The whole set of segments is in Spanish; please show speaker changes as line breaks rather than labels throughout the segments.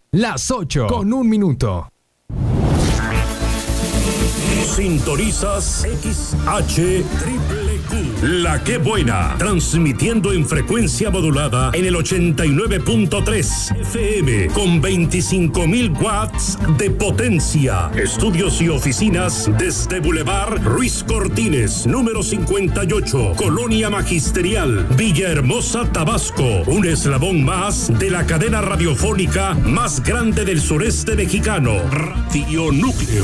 Las 8:01.
Sintonizas XHQQ, La Que Buena, transmitiendo en frecuencia modulada en el 89.3 FM con 25.000 watts de potencia. Estudios y oficinas desde Boulevard Ruiz Cortines, número 58, Colonia Magisterial, Villahermosa, Tabasco. Un eslabón más de la cadena radiofónica más grande del sureste mexicano, Radio Núcleo.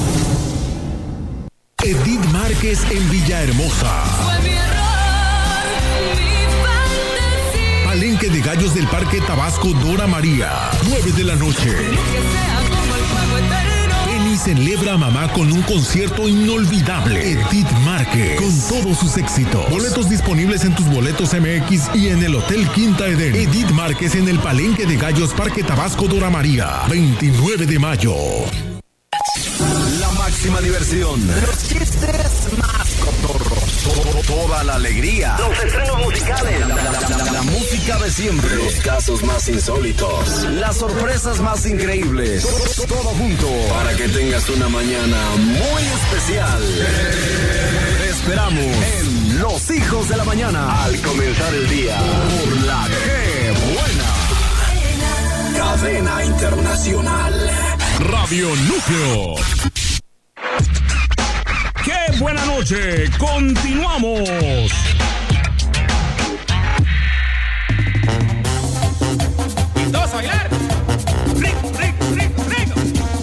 Edith Márquez en Villahermosa.
Fue mi error, mi fantasía.
Palenque de Gallos del Parque Tabasco Dora María, 9 de la noche.
Que sea como el fuego eterno.
Penny celebra a mamá con un concierto inolvidable. Edith Márquez, con todos sus éxitos. Boletos disponibles en tus boletos MX y en el Hotel Quinta Eden. Edith Márquez en el Palenque de Gallos Parque Tabasco Dora María, 29 de mayo.
La máxima diversión, los chistes más cotorros, toda la alegría, los estrenos musicales, la música de siempre, los casos más insólitos, las sorpresas más increíbles, todo junto para que tengas una mañana muy especial. Te esperamos en Los Hijos de la Mañana al comenzar el día por La Que Buena, cadena internacional.
Radio Núcleo. ¡Qué buena noche! ¡Continuamos!
Y todos a bailar. Rico.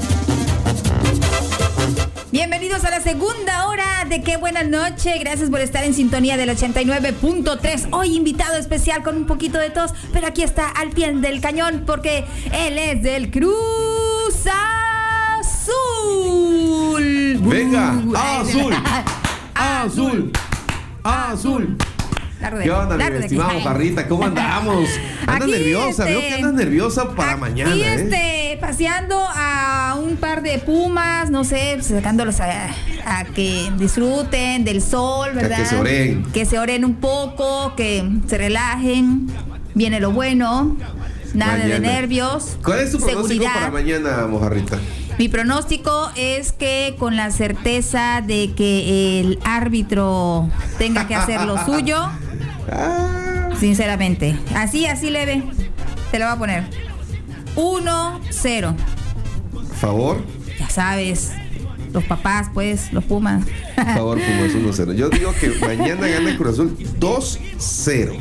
Bienvenidos a la segunda hora de Qué Buena Noche. Gracias por estar en sintonía del 89.3. Hoy invitado especial con un poquito de tos, pero aquí está al pie del cañón porque él es del Cruz Azul.
Venga, azul. ¿Qué onda, mi estimado Mojarrita? ¿Cómo andamos? ¿Andas nerviosa? Veo que andas nerviosa para mañana,
paseando a un par de pumas, no sé, sacándolos a que disfruten del sol, ¿verdad? Que se oren un poco, que se relajen. Viene lo bueno, nada de nervios.
¿Cuál es tu pronóstico para mañana, Mojarrita?
Mi pronóstico es que con la certeza de que el árbitro tenga que hacer lo suyo, sinceramente, así leve, te lo voy a poner 1-0.
¿Favor?
Ya sabes, los papás, pues, los Pumas.
Favor, Pumas, 1-0. Yo digo que mañana gana el Cruz Azul 2-0.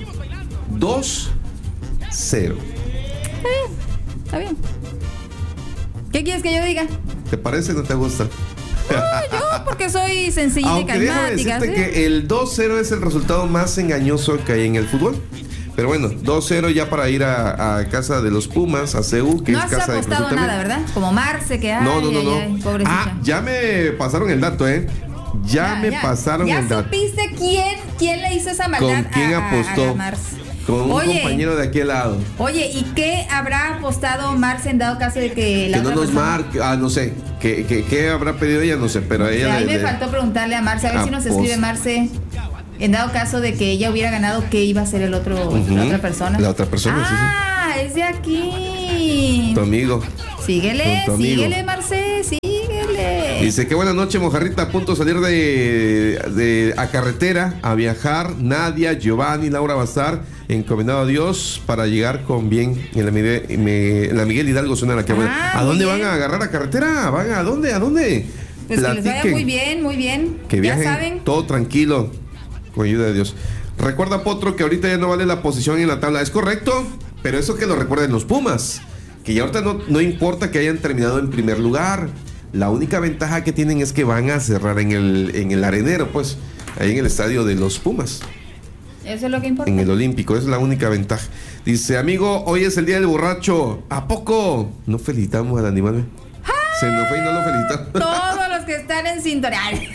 2-0.
Está bien. ¿Qué quieres que yo diga?
¿Te parece o no te gusta?
No, yo porque soy sencillita y carismática.
Déjame decirte que el 2-0 es el resultado más engañoso que hay en el fútbol. Pero bueno, 2-0 ya para ir a casa de los Pumas, a CEU, que
no
es casa de Cruz Azul.
No has apostado nada, ¿verdad? Como Marce, que hay.
No.
Pobrecita.
Ya me pasaron el dato, Ya pasaron el dato.
¿Ya supiste quién le hizo esa maldad?
¿Con quién apostó?
A Marce?
Con un compañero de aquel lado.
Oye, ¿y qué habrá apostado Marce en dado caso de que la
que no nos marque? No sé. ¿Qué habrá pedido ella? No sé, pero a ella...
Ahí me faltó preguntarle a Marce, a ver si nos escribe Marce. En dado caso de que ella hubiera ganado, ¿qué iba a ser la otra persona?
La otra persona,
sí. Es de aquí.
Tu amigo.
Síguele, Marce, síguele.
Dice, qué buena noche, Mojarrita, a punto de salir a carretera, a viajar. Nadia, Giovanni, Laura Bazar, encomendado a Dios para llegar con bien en la Miguel Hidalgo, zona la que buena. ¿A dónde van a agarrar la carretera? ¿Van a dónde?
Pues platiquen. Que les vaya muy bien.
Que viajen,
ya saben.
todo tranquilo, con ayuda de Dios. Recuerda, Potro, que ahorita ya no vale la posición en la tabla. Es correcto, pero eso que lo recuerden los Pumas, que ya ahorita no importa que hayan terminado en primer lugar. La única ventaja que tienen es que van a cerrar en el arenero, pues, ahí en el estadio de los Pumas.
Eso es lo que importa.
En el Olímpico, esa es la única ventaja. Dice, amigo, hoy es el día del borracho. ¿A poco? No felicitamos al animal. Se nos fue y no lo felicitamos.
Todos los que están en sintonía.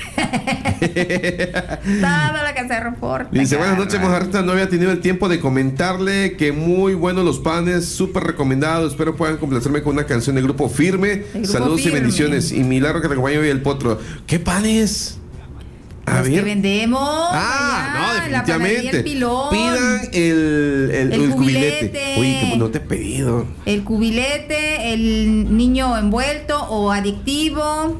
Todo lo que se reporta.
Dice, buenas noches, Mojarrita. No había tenido el tiempo de comentarle que muy buenos los panes, súper recomendados. Espero puedan complacerme con una canción de Grupo Firme. Saludos y bendiciones. Y milagro que te acompañe hoy el Potro. ¿Qué panes? A ver.
Que vendemos.
No, definitivamente.
El pilón.
Pidan el cubilete. Uy, que no te he pedido.
El cubilete, el niño envuelto o adictivo.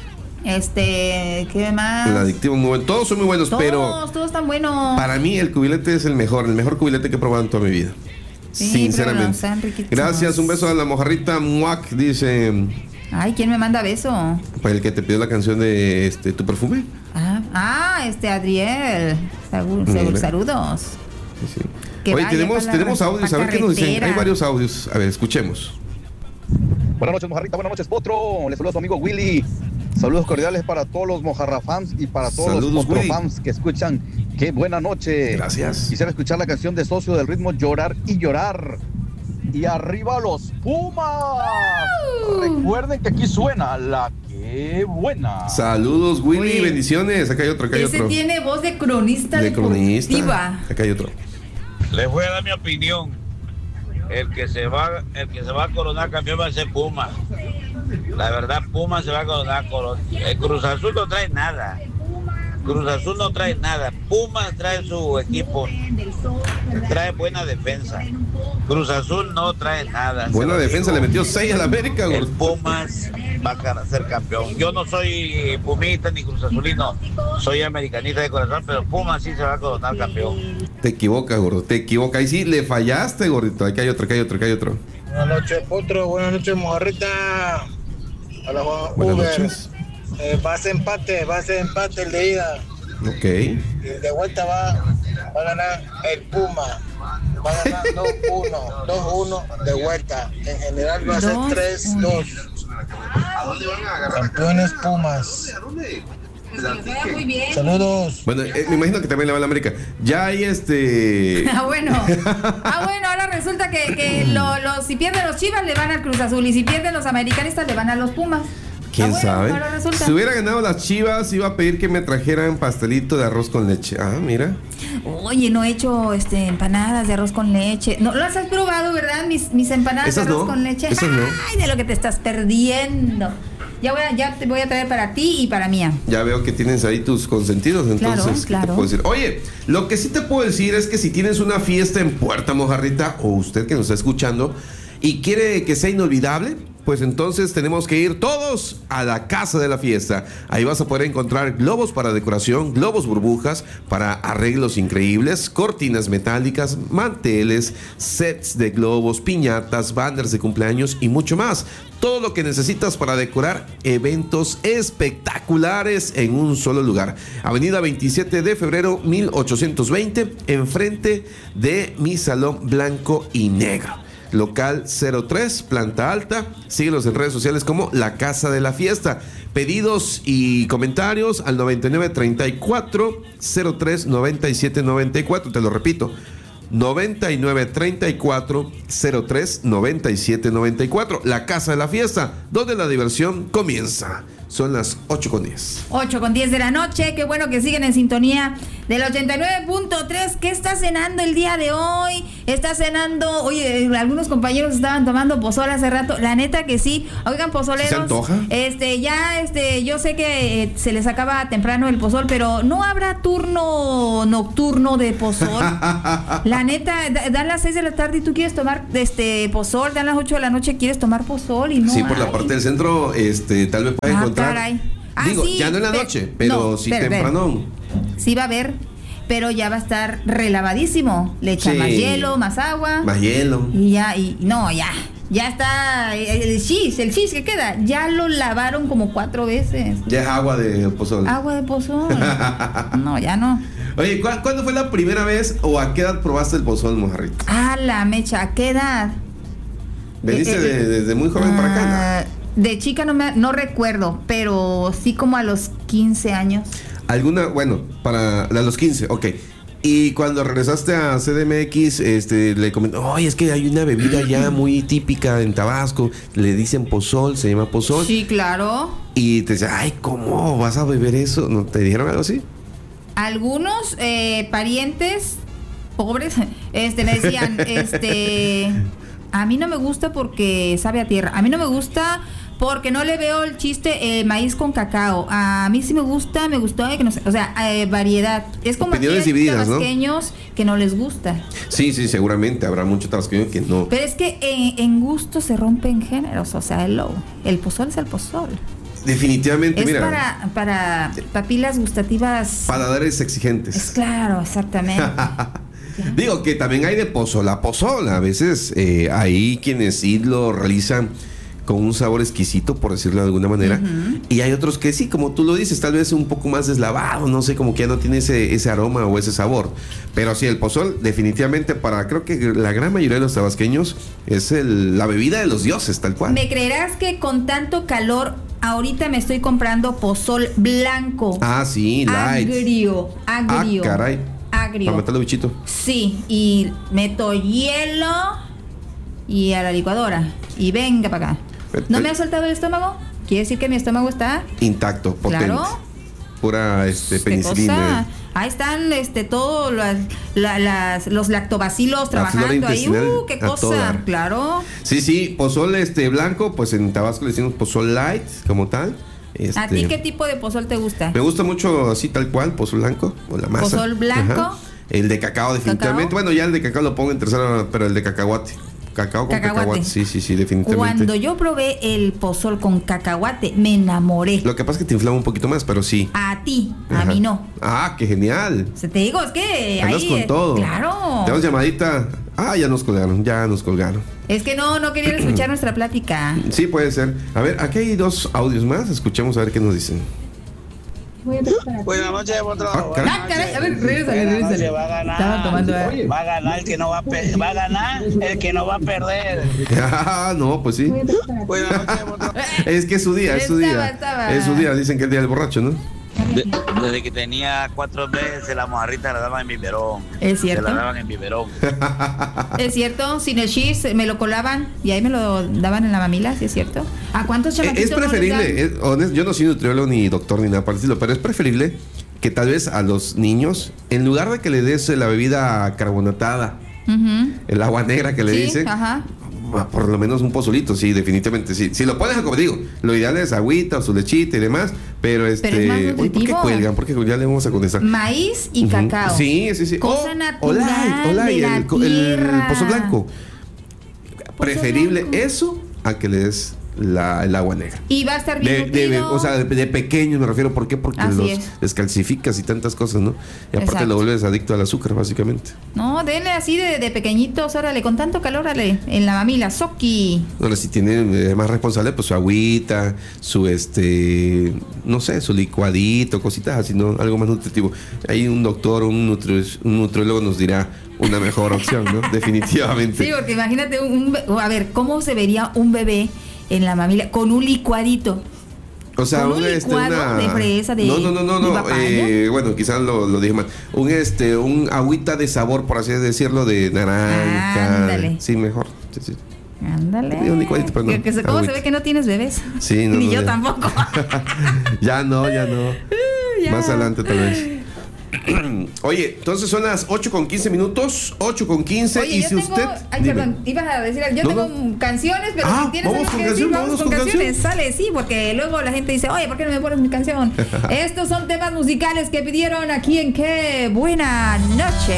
¿Qué más?
El adictivo muy bueno. Todos son muy buenos,
todos están buenos.
Para mí el cubilete es el mejor cubilete que he probado en toda mi vida.
Sí,
sinceramente. Gracias, un beso a la mojarrita Muac, dice.
Ay, ¿quién me manda beso?
Para el que te pidió la canción de Tu Perfume.
Adriel. Saludos.
Sí. Oye, tenemos audios, a ver qué nos dicen. Hay varios audios. A ver, escuchemos.
Buenas noches, mojarrita. Buenas noches, Potro. Les saludo a tu amigo Willy. Saludos cordiales para todos los mojarra fans y para todos los Potro fans que escuchan. Qué buena noche.
Gracias.
Quisiera escuchar la canción de Socio del Ritmo, Llorar y Llorar. Y arriba los Pumas. Recuerden que aquí suena la que buena.
Saludos, Willy. Oye, bendiciones. Acá hay otro.
Ese tiene voz de cronista deportiva.
Acá hay otro.
Les voy a dar mi opinión. El que se va a coronar campeón va a ser Pumas. La verdad, Pumas se va a coronar. El Cruz Azul no trae nada. Pumas trae su equipo. Trae buena defensa. Cruz Azul no trae nada.
Buena defensa, le metió 6 a la América.
El Pumas va a ser campeón. Yo no soy pumita ni Cruz Azulino. Soy americanista de corazón, pero Pumas sí se va a coronar campeón.
Te equivocas, gordo. Ahí sí le fallaste, gordito. Aquí hay otro.
Buenas noches, Potro. Buenas noches, mojarrita. Hola, Juan.
Buenas
Uber.
noches.
Va a ser empate el de ida.
Ok.
Y de vuelta va a ganar el Puma. Va a ganar 2-1 de vuelta. En general va a ser 3-2. Campeones Pumas.
Muy bien.
Saludos.
Bueno, me imagino que también le va a la América. Ya hay
bueno, ahora resulta que si pierden los Chivas le van al Cruz Azul y si pierden los americanistas le van a los Pumas.
¿Quién sabe? Si hubiera ganado las Chivas, iba a pedir que me trajeran pastelito de arroz con leche. Mira.
Oye, no he hecho empanadas de arroz con leche. No las has probado, ¿verdad? Mis empanadas
esas
de arroz con leche.
Esas no.
Ay, de lo que te estás perdiendo. Ya te voy a traer para ti y para mía.
Ya veo que tienes ahí tus consentidos, entonces,
claro.
¿qué te puedo decir? Oye, lo que sí te puedo decir es que si tienes una fiesta en Puerta Mojarrita, o usted que nos está escuchando, y quiere que sea inolvidable, pues entonces tenemos que ir todos a la Casa de la Fiesta. Ahí vas a poder encontrar globos para decoración, globos burbujas para arreglos increíbles, cortinas metálicas, manteles, sets de globos, piñatas, banners de cumpleaños y mucho más. Todo lo que necesitas para decorar eventos espectaculares en un solo lugar. Avenida 27 de febrero 1820, enfrente de mi salón blanco y negro. Local 03, planta alta. Síguenos en redes sociales como La Casa de la Fiesta. Pedidos y comentarios al 9934 03 97 94. Te lo repito, 9934 03 97 94. La Casa de la Fiesta, donde la diversión comienza. Son las 8:10.
8:10 de la noche. Qué bueno que siguen en sintonía del 89.3. ¿Qué está cenando el día de hoy? Está cenando. Oye, algunos compañeros estaban tomando pozole hace rato. La neta que sí. Oigan, pozoleros.
¿Se antoja?
Yo sé que se les acaba temprano el pozol, pero no habrá turno nocturno de pozol. La neta, dan las 6 de la tarde y tú quieres tomar pozol. Dan las 8 de la noche, quieres tomar pozol y no.
Sí, por la parte del centro, tal vez puedes encontrar. Digo,
sí,
ya no en la noche, pero sí temprano.
Sí va a haber, pero ya va a estar relavadísimo. Le echan más hielo, más agua.
Más hielo.
Y ya está el cheese que queda. Ya lo lavaron como 4 veces.
Ya es agua de pozol.
Agua de pozol. No, ya no.
Oye, ¿cuándo fue la primera vez o a qué edad probaste el pozol, mojarrita?
La mecha, ¿a qué edad?
¿Veniste desde muy joven para acá?
De chica no recuerdo, pero sí como a los 15 años.
Para los 15, ok. Y cuando regresaste a CDMX, le comentó, oye, es que hay una bebida ya muy típica en Tabasco, le dicen pozol, se llama pozol.
Sí, claro.
Y te decía, ay, ¿cómo vas a beber eso? ¿No te dijeron algo así?
Algunos parientes pobres, me decían, a mí no me gusta porque sabe a tierra. A mí no me gusta Porque no le veo el chiste maíz con cacao. A mí sí me gustó, que no sé, o sea, variedad. Es como
opiniones divididas,
tabasqueños, ¿no? Que no les gusta.
Sí, seguramente habrá mucho tabasqueño que no.
Pero es que en gusto se rompen géneros, o sea, el pozol es el pozol.
Definitivamente,
es
mira.
para papilas gustativas.
Paladares exigentes.
Es claro, exactamente.
Digo que también hay de pozola a pozola. A veces hay quienes sí lo realizan con un sabor exquisito, por decirlo de alguna manera. Y hay otros que sí, como tú lo dices, tal vez un poco más deslavado, no sé, como que ya no tiene ese aroma o ese sabor. Pero sí, el pozol definitivamente creo que la gran mayoría de los tabasqueños es la bebida de los dioses, tal cual.
¿Me creerás que con tanto calor ahorita me estoy comprando pozol blanco?
Ah, sí, light.
Agrio.
Ah, caray.
Agrio.
Para matarle bichito.
Sí, y meto hielo y a la licuadora. Y venga para acá. ¿No me ha soltado el estómago? Quiere decir que mi estómago está
intacto, potente.
Claro.
Pura penicilina.
Ahí están todos los lactobacilos trabajando ahí. Qué cosa, claro.
Sí, pozol blanco, pues en Tabasco le decimos pozol light, como tal.
¿A ti qué tipo de pozol te gusta?
Me gusta mucho así tal cual, pozol blanco o la masa.
Pozol blanco.
Ajá. El de cacao definitivamente. ¿Cacao? Bueno, ya el de cacao lo pongo en tercera, pero el de cacahuate. Cacao con cacahuate. Sí, definitivamente.
Cuando yo probé el pozol con cacahuate, me enamoré.
Lo que pasa es que te inflama un poquito más, pero sí.
A ti, a mí no.
Ah, qué genial.
Se te digo, es que
andas
ahí
con todo.
Claro.
Tenemos llamadita. Ya nos colgaron.
Es que no querían escuchar nuestra plática.
Sí, puede ser. A ver, aquí hay 2 audios más. Escuchemos a ver qué nos dicen.
Buenas noches, Potro.
Caray, a ver, regrésale.
Va a ganar.
Estaba tomando.
Va a ganar el que no va a va a ganar el que no va a perder.
No, pues sí.
Buenas noches, Potro.
Es que es su día, es su día. Es su día, dicen que es el día del borracho, ¿no?
Desde que tenía 4 meses la mojarrita la daban en biberón.
¿Es cierto?
Se la daban en biberón.
Es cierto, sin el cheese me lo colaban y ahí me lo daban en la mamila, ¿sí es cierto? ¿A cuántos chamaquitos?
Es preferible, yo no soy nutriólogo ni doctor ni nada parecido, pero es preferible que tal vez a los niños, en lugar de que le des la bebida carbonatada, el agua negra que le dicen, por lo menos un pozolito, sí, definitivamente, sí. Si lo pones, como digo, lo ideal es agüita o su lechita y demás, pero
es más nutritivo.
¿por qué cuelgan? Porque ya le vamos a contestar.
Maíz y cacao.
Sí.
Cosa natural
el pozol blanco. Preferible blanco. Eso a que le des el agua negra.
Y va a estar bien nutrido.
O sea, de pequeños me refiero. ¿Por qué? Porque los descalcificas y tantas cosas, ¿no? Y aparte lo vuelves adicto al azúcar, básicamente.
No, denle así de pequeñitos, órale, con tanto calor, órale, en la mamila, soqui.
Ahora, si tiene más responsable, pues su agüita, su no sé, su licuadito, cositas así, ¿no? Algo más nutritivo. Ahí un doctor, un nutriólogo nos dirá una mejor opción, ¿no? Definitivamente.
Sí, porque imagínate a ver, ¿cómo se vería un bebé en la mamila con un licuadito?
O sea,
un licuado de fresa, de
no. Bueno, quizás lo dije mal. Un agüita de sabor, por así decirlo, de naranja.
Ándale.
Sí, mejor. Sí.
Ándale.
Un licuadito, pero no.
¿Cómo se ve que no tienes bebés?
Sí, no.
Ni yo tampoco.
Ya no. Más adelante tal vez. Oye, entonces son las 8:15 minutos. 8:15.
Oye,
y si usted.
Ay, perdón, ibas a decir, yo tengo canciones, pero si tienes algo que decir, vamos con canciones. Sale, sí, porque luego la gente dice, oye, ¿por qué no me pones mi canción? Estos son temas musicales que pidieron aquí en Qué Buena Noche.